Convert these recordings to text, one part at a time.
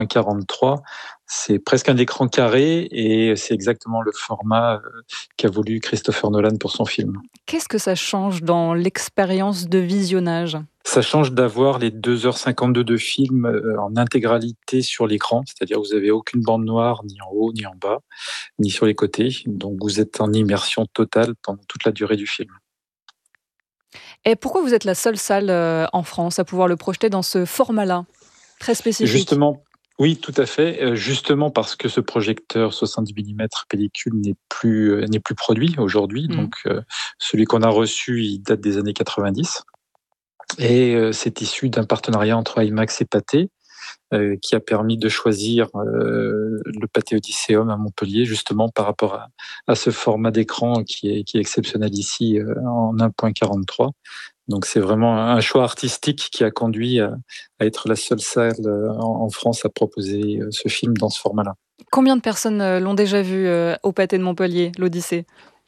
1,43. C'est presque un écran carré et c'est exactement le format qu'a voulu Christopher Nolan pour son film. Qu'est-ce que ça change dans l'expérience de visionnage? Ça change d'avoir les 2h52 de film en intégralité sur l'écran, c'est-à-dire que vous n'avez aucune bande noire ni en haut ni en bas, ni sur les côtés. Donc vous êtes en immersion totale pendant toute la durée du film. Et pourquoi vous êtes la seule salle, en France à pouvoir le projeter dans ce format-là, très spécifique? Justement, oui, tout à fait. Justement parce que ce projecteur 70 millimètres pellicule n'est plus produit aujourd'hui. Mmh. Donc, celui qu'on a reçu, il date des années 90 et c'est issu d'un partenariat entre IMAX et Pathé, qui a permis de choisir, le Pathé Odysseum à Montpellier, justement par rapport à ce format d'écran qui est exceptionnel ici, en 1,43. Donc c'est vraiment un choix artistique qui a conduit à être la seule salle en France à proposer ce film dans ce format-là. Combien de personnes, l'ont déjà vu, au Pâté de Montpellier, l'Odyssée?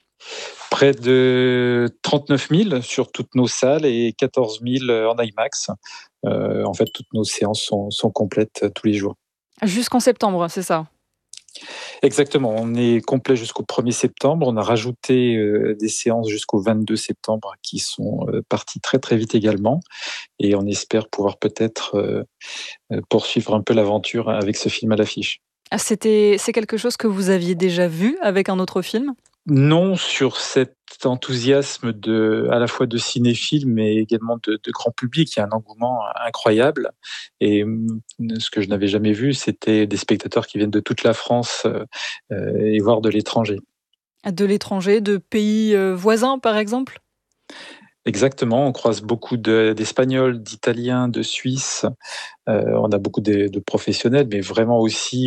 Près de 39 000 sur toutes nos salles et 14 000 en IMAX. En fait, toutes nos séances sont complètes tous les jours. Jusqu'en septembre, c'est ça? Exactement, on est complet jusqu'au 1er septembre. On a rajouté des séances jusqu'au 22 septembre qui sont parties très très vite également. Et on espère pouvoir peut-être poursuivre un peu l'aventure avec ce film à l'affiche. Ah, c'est quelque chose que vous aviez déjà vu avec un autre film? Non, sur cet enthousiasme à la fois de cinéphiles, mais également de grand public. Il y a un engouement incroyable et ce que je n'avais jamais vu, c'était des spectateurs qui viennent de toute la France, et voire de l'étranger. De l'étranger, de pays, voisins, par exemple? Exactement, on croise beaucoup d'Espagnols, d'Italiens, de Suisses. On a beaucoup de professionnels, mais vraiment aussi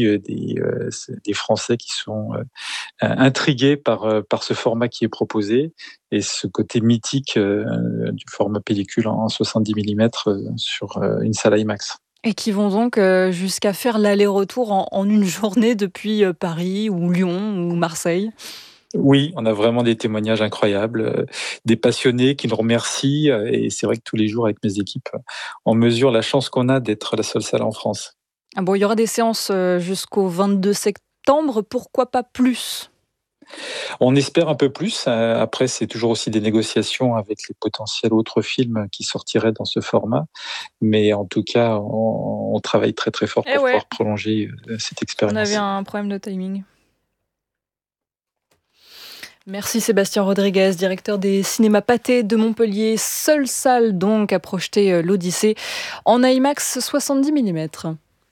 des Français qui sont intrigués par ce format qui est proposé et ce côté mythique du format pellicule en 70 millimètres sur une salle IMAX. Et qui vont donc, jusqu'à faire l'aller-retour en une journée depuis, Paris ou Lyon ou Marseille? Oui, on a vraiment des témoignages incroyables, des passionnés qui nous remercient, et c'est vrai que tous les jours avec mes équipes, on mesure la chance qu'on a d'être la seule salle en France. Ah bon, il y aura des séances, jusqu'au 22 septembre, pourquoi pas plus? On espère un peu plus, après c'est toujours aussi des négociations avec les potentiels autres films qui sortiraient dans ce format, mais en tout cas, on travaille très, très fort Eh pour ouais, pouvoir prolonger, cette on avait expérience. un problème de timing. Merci Sébastien Rodriguez, directeur des cinémas Pathé de Montpellier, seule salle donc à projeter, l'Odyssée en IMAX 70 millimètres.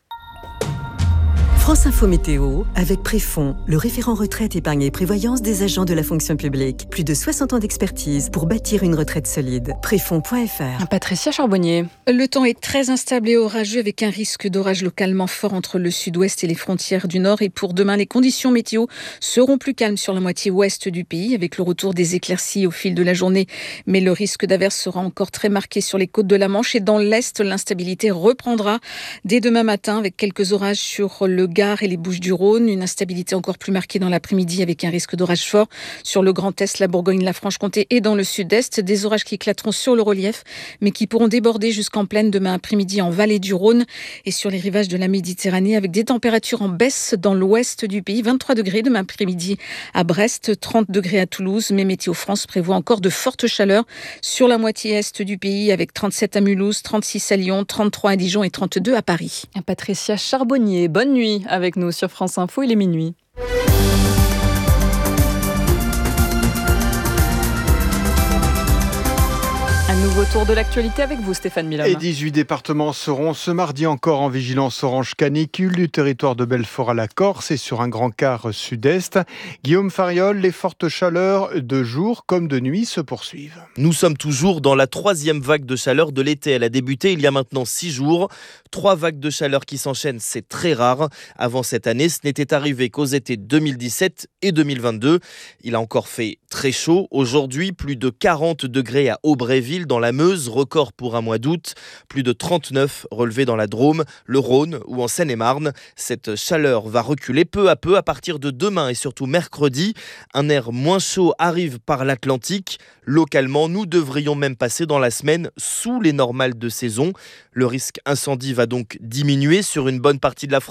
France Info Météo, avec Préfond, le référent retraite épargne et prévoyance des agents de la fonction publique. Plus de 60 ans d'expertise pour bâtir une retraite solide. Préfond.fr. Patricia Charbonnier. Le temps est très instable et orageux avec un risque d'orage localement fort entre le sud-ouest et les frontières du nord. Et pour demain, les conditions météo seront plus calmes sur la moitié ouest du pays avec le retour des éclaircies au fil de la journée. Mais le risque d'averse sera encore très marqué sur les côtes de la Manche et dans l'est, l'instabilité reprendra dès demain matin avec quelques orages sur le Gard et les Bouches-du-Rhône. Une instabilité encore plus marquée dans l'après-midi avec un risque d'orage fort sur le Grand Est, la Bourgogne, la Franche-Comté et dans le sud-est. Des orages qui éclateront sur le relief mais qui pourront déborder jusqu'en plaine demain après-midi en vallée du Rhône et sur les rivages de la Méditerranée avec des températures en baisse dans l'ouest du pays. 23 degrés demain après-midi à Brest, 30 degrés à Toulouse. Mais Météo France prévoit encore de fortes chaleurs sur la moitié est du pays avec 37 à Mulhouse, 36 à Lyon, 33 à Dijon et 32 à Paris. Patricia Charbonnier, bonne nuit avec nous sur France Info, il est minuit. Un nouveau tour de l'actualité avec vous, Stéphane Milhomme. Et 18 départements seront ce mardi encore en vigilance orange canicule du territoire de Belfort à la Corse et sur un grand quart sud-est. Guillaume Fariol, les fortes chaleurs de jour comme de nuit se poursuivent. Nous sommes toujours dans la 3e vague de chaleur de l'été. Elle a débuté il y a maintenant 6 jours. 3 vagues de chaleur qui s'enchaînent, c'est très rare. Avant cette année, ce n'était arrivé qu'aux étés 2017 et 2022. Il a encore fait très chaud. Aujourd'hui, plus de 40 degrés à Aubréville dans la Meuse, record pour un mois d'août. Plus de 39 relevés dans la Drôme, le Rhône ou en Seine-et-Marne. Cette chaleur va reculer peu à peu à partir de demain et surtout mercredi. Un air moins chaud arrive par l'Atlantique. Localement, nous devrions même passer dans la semaine sous les normales de saison. Le risque incendie va donc diminuer sur une bonne partie de la France.